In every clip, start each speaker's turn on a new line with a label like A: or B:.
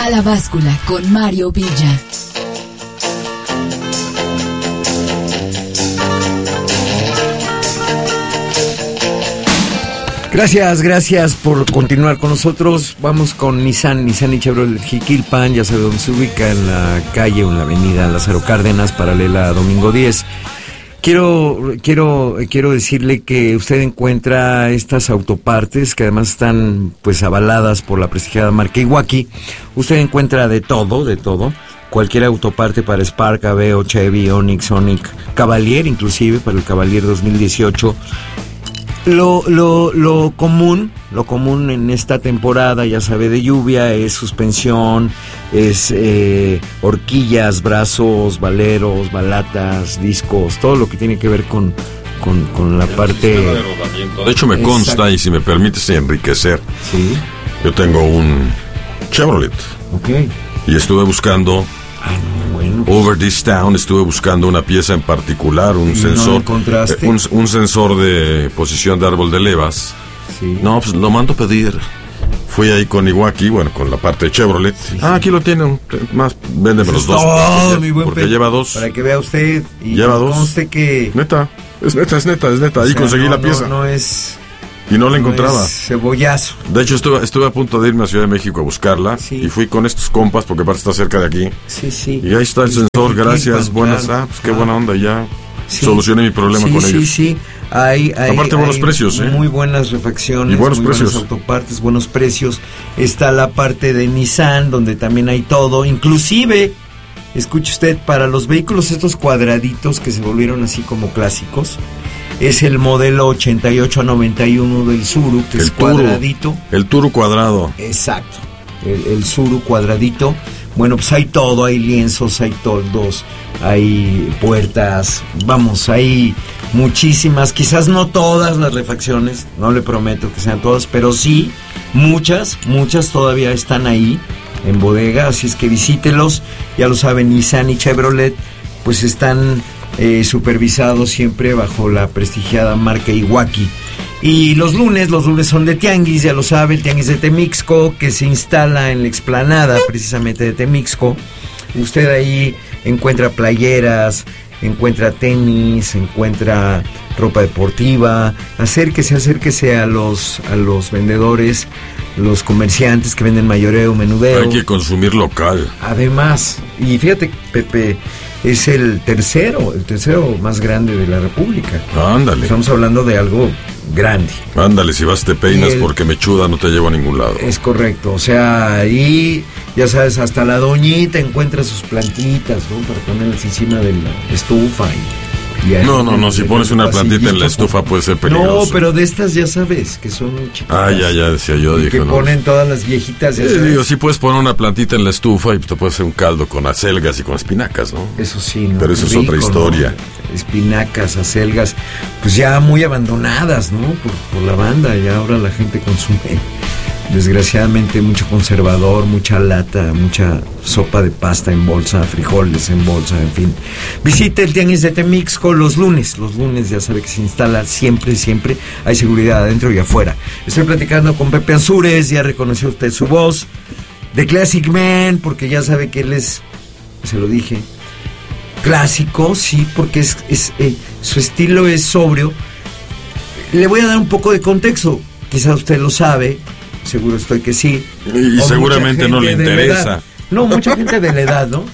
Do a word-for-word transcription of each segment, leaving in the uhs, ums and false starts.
A: A la báscula con Mario Villa.
B: Gracias, gracias por continuar con nosotros. Vamos con Nissan, Nissan y Chevrolet Jiquilpan, ya sabe dónde se ubica, en la calle o en la avenida Lázaro Cárdenas, paralela a Domingo diez. Quiero, quiero, quiero decirle que usted encuentra estas autopartes que además están pues avaladas por la prestigiada marca Iwaki. Usted encuentra de todo, de todo. Cualquier autoparte para Spark, Aveo, Chevy, Onix, Sonic, Cavalier, inclusive para el Cavalier dos mil dieciocho. Lo, lo, lo común, lo común en esta temporada, ya sabe, de lluvia, es suspensión, es eh, horquillas, brazos, valeros, balatas, discos, todo lo que tiene que ver con, con, con la parte...
C: De hecho me consta, exacto. Y si me permites enriquecer,
B: sí.
C: Yo tengo un Chevrolet.
B: Ok.
C: Y estuve buscando...
B: Ah, no, bueno.
C: Over this town estuve buscando una pieza en particular, un
B: ¿Y
C: sensor,
B: no encontraste?
C: eh, un, un sensor de posición de árbol de levas.
B: Sí.
C: No, pues lo mando a pedir. Fui ahí con Iwaki, bueno, con la parte de Chevrolet. Sí, ah, aquí lo tienen, más, véndeme los dos.
B: Oh,
C: porque,
B: mi buen
C: porque
B: pe-
C: lleva dos.
B: Para que vea usted y
C: lleva dos.
B: conste que...
C: Neta, es neta, es neta, es neta. Ahí
B: o sea,
C: conseguí
B: no,
C: la pieza.
B: No, no es...
C: Y no la
B: no
C: encontraba.
B: Es cebollazo.
C: De hecho, estuve, estuve a punto de irme a Ciudad de México a buscarla.
B: Sí.
C: Y fui con estos compas, porque aparte está cerca de aquí.
B: Sí, sí.
C: Y ahí está el
B: Este,
C: sensor, gracias,
B: Jiquilpan,
C: buenas.
B: claro,
C: Ah, pues qué
B: claro.
C: buena onda, ya
B: Sí.
C: solucioné mi problema
B: sí,
C: con
B: sí,
C: ellos.
B: Sí, sí, hay, hay,
C: Aparte, buenos
B: hay
C: precios, ¿eh?
B: Muy buenas refacciones,
C: Y buenos
B: muy
C: precios.
B: buenas autopartes, buenos precios. Está la parte de Nissan, donde también hay todo, inclusive, escuche usted, para los vehículos estos cuadraditos que se volvieron así como clásicos, es el modelo ochenta y ocho a noventa y uno del Tsuru, que
C: El
B: es
C: Turo.
B: cuadradito.
C: El Turo cuadrado.
B: Exacto, el, el Tsuru cuadradito. Bueno, pues hay todo, hay lienzos, hay toldos, hay puertas, vamos, hay muchísimas, quizás no todas las refacciones, no le prometo que sean todas, pero sí, muchas, muchas todavía están ahí en bodega, así es que visítelos, ya lo saben, Nissan y Chevrolet, pues están eh, supervisados siempre bajo la prestigiada marca Iwaki. Y los lunes, los lunes son de tianguis, ya lo sabe, el tianguis de Temixco, que se instala en la explanada precisamente de Temixco. Usted ahí encuentra playeras, encuentra tenis, encuentra ropa deportiva. Acérquese, acérquese a los, a los vendedores, los comerciantes que venden mayoreo, menudeo.
C: Hay que consumir local.
B: Además, y fíjate, Pepe, es el tercero, el tercero más grande de la República.
C: Ándale.
B: Estamos hablando de algo grande.
C: Ándale, si vas te peinas
B: el,
C: porque mechuda no te llevo a ningún lado.
B: Es correcto, o sea, ahí, ya sabes, hasta la doñita encuentra sus plantitas, ¿no? Para ponerlas encima de la estufa y...
C: No, no, no, si pones una plantita en la estufa puede ser peligroso.
B: No, pero de estas ya sabes, que son chiquitas.
C: Ah, ya, ya, decía yo, dije,
B: que
C: no.
B: ponen todas las viejitas, ya
C: Sí,
B: sabes.
C: digo, sí puedes poner una plantita en la estufa y te puedes hacer un caldo con acelgas y con espinacas, ¿no?
B: Eso sí, ¿no?
C: Pero eso
B: Rico,
C: es otra historia.
B: ¿no? Espinacas, acelgas, pues ya muy abandonadas, ¿no? Por, por la banda, ya ahora la gente consume, desgraciadamente, mucho conservador, mucha lata, mucha sopa de pasta en bolsa, frijoles en bolsa, en fin. Visite el tianguis de Temixco los lunes, los lunes ya sabe que se instala siempre, siempre, hay seguridad adentro y afuera. Estoy platicando con Pepe Ansúrez, ya reconoció usted su voz, de Classic Man, porque ya sabe que él es, se lo dije, clásico, sí, porque es, es eh, su estilo es sobrio. Le voy a dar un poco de contexto, quizás usted lo sabe, seguro estoy que sí.
C: Y
B: o
C: seguramente no le interesa.
B: No, mucha gente de la edad, ¿no?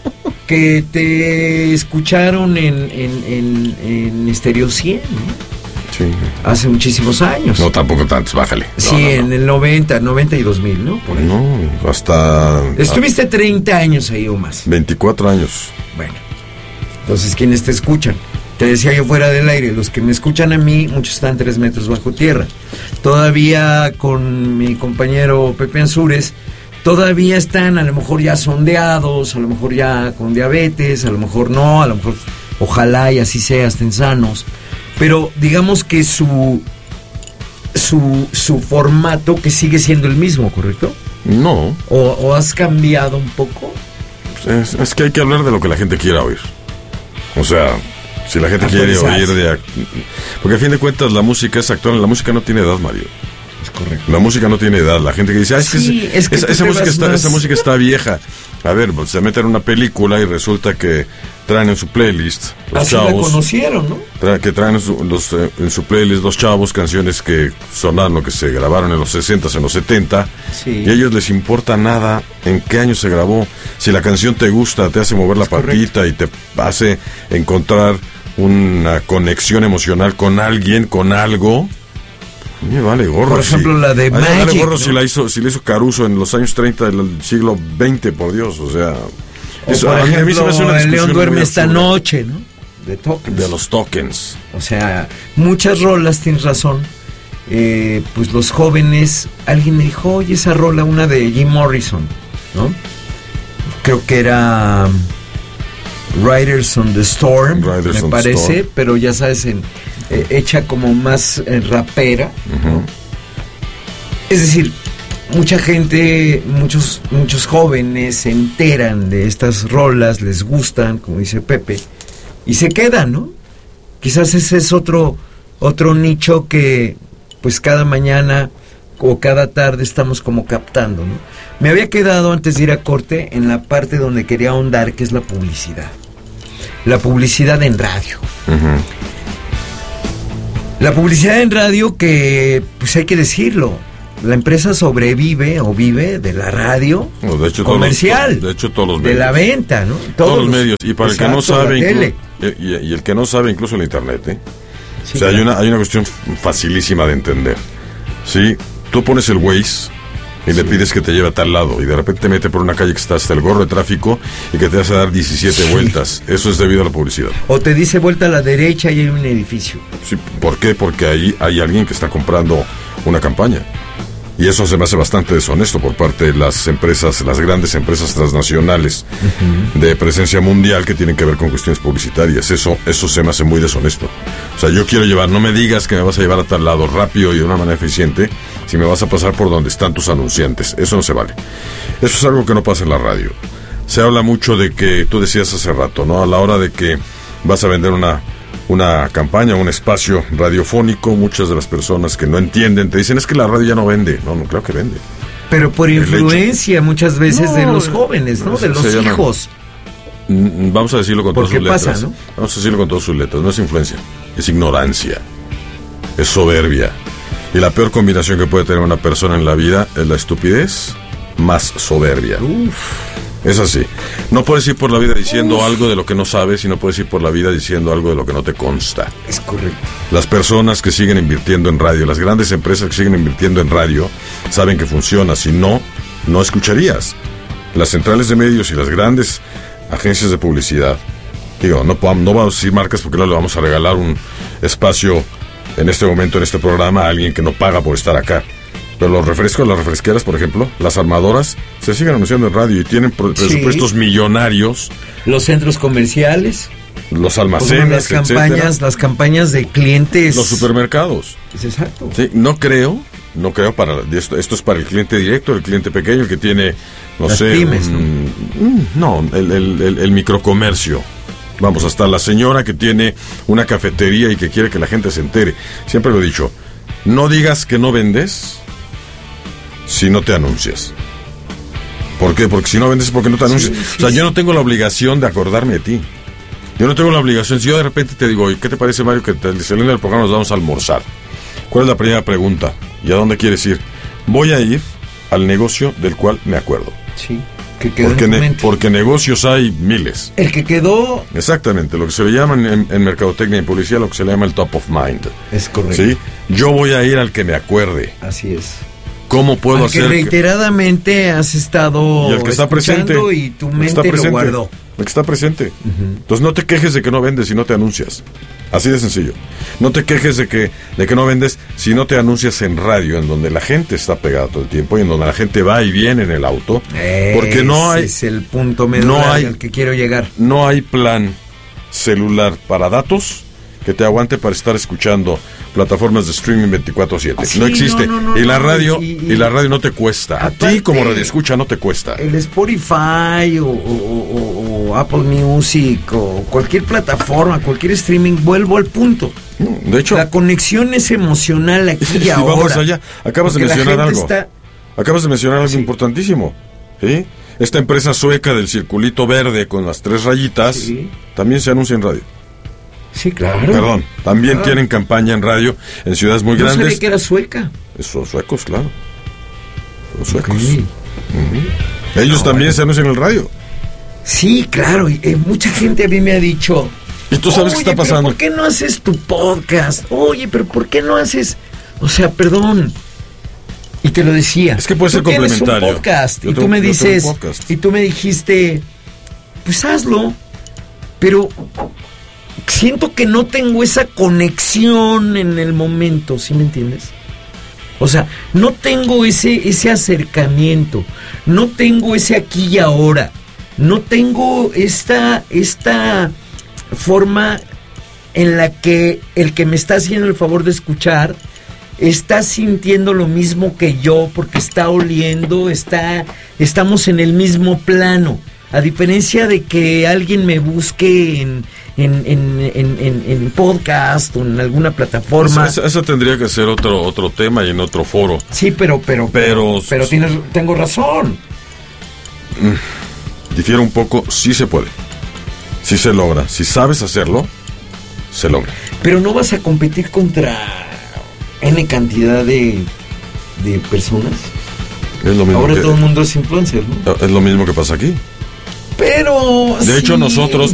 B: Que te escucharon en, en, en, en Estéreo cien, ¿no?
C: Sí.
B: Hace muchísimos años.
C: No, tampoco tantos, bájale.
B: Sí,
C: no, no, no.
B: en el noventa, noventa y dos mil, ¿no? Por ahí.
C: No, hasta...
B: Estuviste treinta años ahí o más.
C: veinticuatro años.
B: Bueno, entonces, ¿quiénes te escuchan? Te decía yo fuera del aire, los que me escuchan a mí, muchos están tres metros bajo tierra. Todavía con mi compañero Pepe Ansúrez, todavía están, a lo mejor ya sondeados, a lo mejor ya con diabetes, a lo mejor no, a lo mejor, ojalá y así sea, estén sanos. Pero digamos que su, su, su formato que sigue siendo el mismo, ¿correcto?
C: No.
B: ¿O, o has cambiado un poco?
C: Es, es que hay que hablar de lo que la gente quiera oír. O sea... Si la gente quiere oír de... Porque a fin de cuentas la música es actual, la música no tiene edad, Mario.
B: Es correcto.
C: La música no tiene edad. La gente que dice, ah, es que,
B: sí,
C: es,
B: es que
C: esa, esa, música está,
B: más...
C: esa música está vieja. A ver, pues, se meten en una película y resulta que traen en su playlist los
B: Así
C: chavos.
B: la conocieron, ¿no?
C: Tra que traen en su, los, eh, en su playlist los chavos canciones que sonaron, que se grabaron en los sesentas, en los setenta.
B: Sí.
C: Y a ellos les importa nada en qué año se grabó. Si la canción te gusta, te hace mover la patita y te hace encontrar una conexión emocional con alguien, con algo. Me vale gorro.
B: Por ejemplo,
C: si,
B: la de
C: a mí
B: Magic,
C: me vale gorro
B: ¿no?
C: si la hizo, si la hizo Caruso en los años treinta del siglo veinte, por Dios, o sea.
B: O
C: eso,
B: por
C: a,
B: ejemplo,
C: a mí se me hace una
B: El León duerme esta
C: absurda.
B: noche, ¿no? De Tokens.
C: De los tokens.
B: O sea, muchas rolas, tienes razón. Eh, pues los jóvenes, alguien me dijo, oye, esa rola, una de Jim Morrison, ¿no? Creo que era Riders on the Storm,
C: Riders
B: me
C: on the
B: parece,
C: Storm.
B: pero ya sabes, en, eh, hecha como más eh, rapera, ¿no?
C: Uh-huh.
B: Es decir, mucha gente, muchos, muchos jóvenes se enteran de estas rolas, les gustan, como dice Pepe, y se quedan, ¿no? Quizás ese es otro, otro nicho que pues cada mañana o cada tarde estamos como captando, ¿no? Me había quedado antes de ir a corte en la parte donde quería ahondar, que es la publicidad. La publicidad en radio.
C: Uh-huh.
B: La publicidad en radio que, pues hay que decirlo, la empresa sobrevive o vive de la radio
C: No, de hecho,
B: comercial,
C: todos los, de hecho todos los
B: de
C: medios.
B: la venta, ¿no? Todos,
C: Todos los medios. Y para
B: exacto,
C: el que no sabe,
B: la tele.
C: inclu- y, y el que no sabe, incluso el internet, ¿eh?
B: Sí,
C: o sea, hay
B: claro.
C: una, hay una cuestión facilísima de entender. ¿Sí? Tú pones el Waze y le pides que te lleve a tal lado y de repente te mete por una calle que está hasta el gorro de tráfico y que te hace dar diecisiete
B: Sí.
C: vueltas. Eso es debido a la publicidad.
B: O te dice vuelta a la derecha y hay un edificio.
C: Sí, ¿por qué? Porque ahí hay alguien que está comprando una campaña. Y eso se me hace bastante deshonesto por parte de las empresas, las grandes empresas transnacionales uh-huh. de presencia mundial que tienen que ver con cuestiones publicitarias. Eso, eso se me hace muy deshonesto. O sea, yo quiero llevar, no me digas que me vas a llevar a tal lado rápido y de una manera eficiente si me vas a pasar por donde están tus anunciantes. Eso no se vale. Eso es algo que no pasa en la radio. Se habla mucho de que, tú decías hace rato, ¿no? A la hora de que vas a vender una... una campaña, un espacio radiofónico, muchas de las personas que no entienden te dicen, es que la radio ya no vende. No, no, claro que vende.
B: Pero por
C: El
B: influencia
C: hecho.
B: muchas veces
C: No,
B: de los jóvenes, ¿no? De los
C: se llama-
B: hijos.
C: Mm, Vamos a decirlo con todas
B: Porque
C: sus letras.
B: pasa, ¿no?
C: Vamos a decirlo con todas sus letras. No es influencia, es ignorancia, es soberbia. Y la peor combinación que puede tener una persona en la vida es la estupidez más soberbia.
B: Uf.
C: Es así. No puedes ir por la vida diciendo
B: Uf.
C: algo de lo que no sabes y no puedes ir por la vida diciendo algo de lo que no te consta.
B: Es correcto.
C: Las personas que siguen invirtiendo en radio, las grandes empresas que siguen invirtiendo en radio, saben que funciona. Si no, no escucharías. Las centrales de medios y las grandes agencias de publicidad, digo, no, no vamos a decir marcas porque no le vamos a regalar un espacio en este momento, en este programa, a alguien que no paga por estar acá. Pero los refrescos, las refresqueras, por ejemplo, las armadoras, se siguen anunciando en radio y tienen pre-
B: Sí.
C: presupuestos millonarios,
B: Los centros comerciales,
C: los
B: pues,
C: almacenes,
B: las campañas,
C: etcétera,
B: las campañas de clientes.
C: los supermercados.
B: Es exacto.
C: Sí, no creo, no creo para esto, esto es para el cliente directo, el cliente pequeño, el que tiene, no
B: Las
C: sé,
B: pymes,
C: un- un- no, el, el, el, el microcomercio. Vamos, hasta la señora que tiene una cafetería y que quiere que la gente se entere. Siempre lo he dicho, no digas que no vendes si no te anuncias. ¿Por qué? Porque si no vendes es porque no te anuncias.
B: Sí, sí,
C: o sea,
B: sí.
C: yo no tengo la obligación de acordarme de ti. Yo no tengo la obligación. Si yo de repente te digo, "Oye, ¿qué te parece, Mario, que te- saliendo del programa nos vamos a almorzar? ¿Cuál es la primera pregunta? ¿Y a dónde quieres ir? Voy a ir al negocio del cual me acuerdo.
B: Sí. Que quedó
C: Porque,
B: en tu
C: ne-
B: mente.
C: porque negocios hay miles.
B: El que quedó
C: Exactamente, lo que se le llama en, en mercadotecnia y publicidad, lo que se le llama el top of mind.
B: es correcto.
C: ¿Sí? Yo voy a ir al que me acuerde.
B: Así es.
C: ¿Cómo puedo
B: Al que
C: hacer? que-
B: reiteradamente has estado
C: Y el que está presente.
B: escuchando y tu
C: el que
B: mente
C: está presente,
B: lo guardó.
C: El que está presente. Entonces no te quejes de que no vendes si no te anuncias. Así de sencillo. No te quejes de que, de que no vendes si no te anuncias en radio, en donde la gente está pegada todo el tiempo y en donde la gente va y viene en el auto. Porque no hay,
B: Ese es el punto medular
C: no hay-
B: al que quiero llegar.
C: no hay plan celular para datos que te aguante para estar escuchando plataformas de streaming veinticuatro siete.
B: Ah, sí,
C: no existe.
B: no, no, no,
C: y la
B: no,
C: radio
B: y-
C: y,
B: y-
C: la radio no te cuesta. A ti
B: Aparte-
C: como radioescucha no te cuesta.
B: El Spotify o, o- o- o Apple Music o cualquier plataforma, cualquier streaming, vuelvo al punto.
C: De hecho,
B: la conexión es emocional aquí y ahora.
C: Vamos allá. Acabas de mencionar algo.
B: Está...
C: Acabas de mencionar algo
B: sí.
C: importantísimo. ¿Sí? Esta empresa sueca del circulito verde con las tres rayitas sí. también se anuncia en radio.
B: Sí, claro.
C: Perdón, también
B: claro.
C: tienen campaña en radio en ciudades muy
B: no
C: grandes.
B: No sabía que era sueca.
C: Son suecos, claro. Los suecos.
B: Okay.
C: Uh-huh. Ellos
B: no,
C: también
B: bueno.
C: se anuncian en el radio.
B: Sí, claro. Y, eh, mucha gente a mí me ha dicho...
C: ¿Y tú sabes qué está pasando?
B: ¿Por qué no haces tu podcast? Oye, pero ¿por qué no haces...? O sea, perdón... Y te lo decía.
C: Es que puede ser complementario.
B: Un podcast, y
C: tengo,
B: tú me dices, y tú me dijiste, pues hazlo, pero siento que no tengo esa conexión en el momento, ¿sí me entiendes? O sea, no tengo ese, ese acercamiento, no tengo ese aquí y ahora, no tengo esta, esta forma en la que el que me está haciendo el favor de escuchar está sintiendo lo mismo que yo, porque está oliendo, está, estamos en el mismo plano. A diferencia de que alguien me busque en, en, en, en, en, en podcast o en alguna plataforma.
C: Eso, eso tendría que ser otro, otro tema y en otro foro.
B: Sí, pero, pero, pero, pero, pero tienes, tengo razón.
C: Difiere un poco, sí se puede. Sí se logra. Si sabes hacerlo, se logra.
B: Pero no vas a competir contra N cantidad de, de personas.
C: Es lo mismo.
B: Ahora
C: que,
B: todo el mundo es influencer, ¿no?
C: Es lo mismo que pasa aquí.
B: Pero
C: de
B: sí.
C: hecho nosotros